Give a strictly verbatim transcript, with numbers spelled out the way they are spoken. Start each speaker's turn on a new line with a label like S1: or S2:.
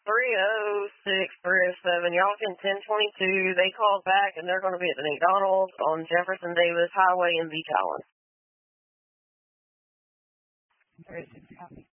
S1: three oh six, three oh seven, y'all can ten twenty-two. They called back, and they're going to be at the McDonald's on Jefferson Davis Highway in Beach Island.
S2: Very good copy.